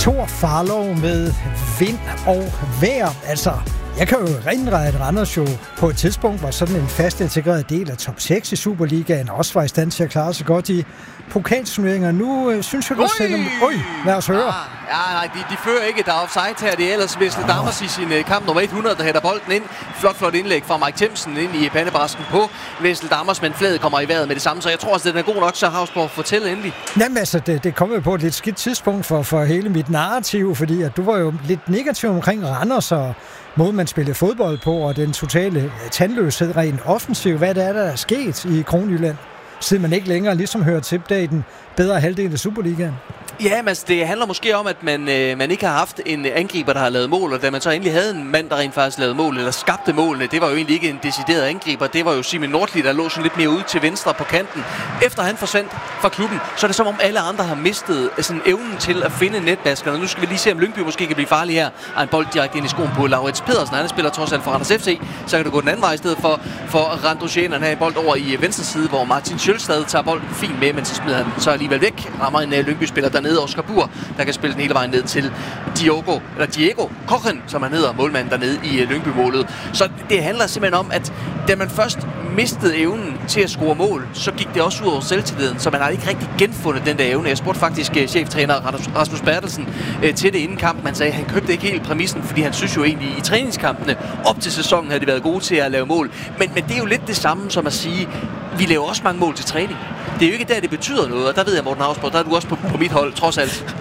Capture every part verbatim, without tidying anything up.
Thor Farlov med vind og vejr. Altså, jeg kan jo erindre, at Randers jo på et tidspunkt var sådan en fast integreret del af top seks i Superligaen, og også var i stand til at klare sig godt i pokalturneringer. Nu øh, synes jeg, du sender... Oj, lad os høre. Ja, ja nej, de, de fører ikke. Der er offside her. Det er ellers Vesle Dammers i sin uh, kamp nummer hundrede, der hætter bolden ind. Flot, flot indlæg fra Mike Themsen ind i pandebrasken på Vesle Dammers, men fladet kommer i vejret med det samme. Så jeg tror også, den er god nok, så Havsborg fortælle endelig. Jamen altså, det, det kommer jo på et lidt skidt tidspunkt for, for hele mit narrativ, fordi at du var jo lidt negativ omkring Randers og måde, man spillede fodbold på, og den totale tandløshed rent offensiv. Hvad det er, der er sket i Kronjylland, siden man ikke længere ligesom hører til i den bedre halvdel af Superligaen? Ja, men altså, det handler måske om, at man, øh, man ikke har haft en angriber, der har lavet mål, og da man så endelig havde en mand, der rent faktisk lavede mål, eller skabte målene, det var jo egentlig ikke en decideret angriber, det var jo Simon Nordli, der lå sådan lidt mere ude til venstre på kanten. Efter han forsvandt fra klubben, så er det som om alle andre har mistet sådan evnen til at finde netbaskerne. Nu skal vi lige se, om Lyngby måske kan blive farlig her. Og en bold direkte ind i skoen på Laurits Pedersen, han spiller trods alt for Randers F C, så kan du gå den anden vej i stedet for, for Randrusian. Han har en bold over i venstre side, hvor Martin Sjølstad tager bolden fint med, men så smider han så alligevel væk, rammer en Lyngby-spiller dernede, Oscar Bur, der kan spille den hele vejen ned til Diogo, eller Diego Kochen, som han hedder, målmanden dernede i Lyngby-målet. Så det handler simpelthen om, at da man først mistede evnen til at score mål, så gik det også ud over selvtilliden, så man har ikke rigtig genfundet den der evne. Jeg spurgte faktisk uh, cheftræner Rasmus Bertelsen uh, til det inden kampen. Han sagde, at han købte ikke helt præmissen, fordi han synes jo egentlig i træningskampene op til sæsonen havde de været gode til at lave mål. Men, men det er jo lidt det samme som at sige, vi laver også mange mål til træning. Det er jo ikke der, det betyder noget, og der ved jeg, Morten Havsborg, der er du også på, på mit hold, trods alt.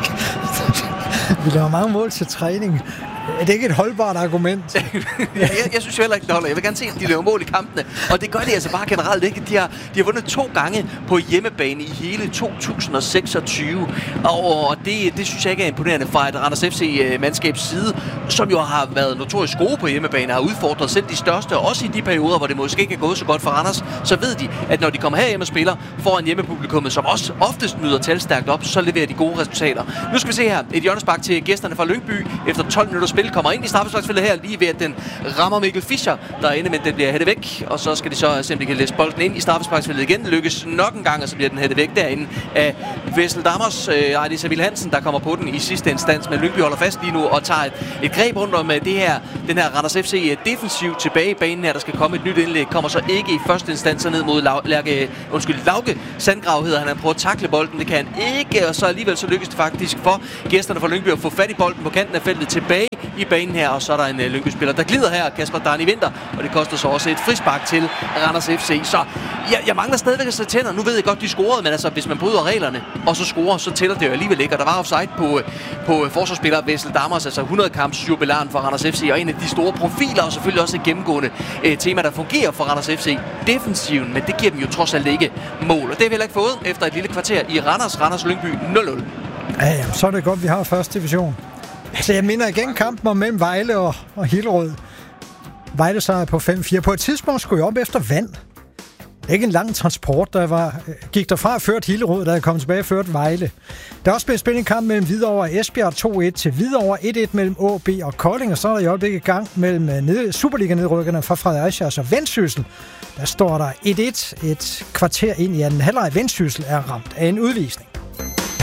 Vi laver mange mål til træning. Er det ikke et holdbart argument? jeg, jeg synes jo heller ikke, det holder. Jeg vil gerne se, at de laver mål i kampene. Og det gør de altså bare generelt ikke. De har, de har vundet to gange på hjemmebane i hele to tusind og seksogtyve. Og det, det synes jeg ikke er imponerende fra et Randers F C-mandskabs side, som jo har været notorisk gode på hjemmebane, har udfordret selv de største. Også i de perioder, hvor det måske ikke er gået så godt for Randers, så ved de, at når de kommer herhjem og spiller foran hjemmepublikummet, som også oftest møder talstærkt op, så leverer de gode resultater. Nu skal vi se her et hjørnespark til gæsterne fra Lyngby efter tolv minutter spil. Kommer ind i straffesparksfeltet her lige ved, at den rammer Mikkel Fischer derinde, men den bliver hættet væk. Og så skal de så simpelthen læse bolden ind i straffesparksfeltet igen. Lykkes nok en gang, og så bliver den hættet væk derinde af Vesle Dammers. Øh, Ejdi Savil Hansen, der kommer på den i sidste instans. Men Lyngby holder fast lige nu og tager et, et greb rundt om det her, den her Randers F C defensiv tilbage i banen her. Der skal komme et nyt indlæg. Kommer så ikke i første instans ned mod Lau, Lærke, undskyld, Lauke Sandgrav hedder han. Han prøver at takle bolden. Det kan han ikke, og så alligevel så lykkes det faktisk for gæsterne fra Lyngby at få fat i bolden på kanten af feltet tilbage i banen her, og så er der en uh, Lyngby-spiller, der glider her, Kasper Darni Vinter, og det koster så også et frispark til Randers F C. Så jeg, jeg mangler stadigvæk at sætte tænder. Nu ved jeg godt, de scorede, men altså, hvis man bryder reglerne, og så scorer, så tæller det jo alligevel ikke. Og der var offside på, på forsvarsspiller Vesle Dammers, altså hundrede kamps jubilaren for Randers F C, og en af de store profiler, og selvfølgelig også et gennemgående uh, tema, der fungerer for Randers F C. Defensiven, men det giver dem jo trods alt ikke mål. Og det har vi heller ikke fået efter et lille kvarter i Randers, Randers Lyngby nul nul. Ja, ja, så er det godt, vi har første division. Altså, jeg minder igen kampen om mellem Vejle og, og Hillerød. Vejle sejr på fem fire. På et tidspunkt skulle jeg op efter vand. Ikke en lang transport, der var, gik derfra og ført Hillerød, da jeg kom tilbage og ført Vejle. Der er også blevet spillet en kamp mellem Hvidovre og Esbjerg to et til Hvidovre, et et mellem A B og Kolding, og så er der i øjeblikket gang mellem ned, Superliga-nedrykkerne fra Fredericia og Vendsyssel. Der står der et et, et kvarter ind i anden halvleg. Vendsyssel er ramt af en udvisning.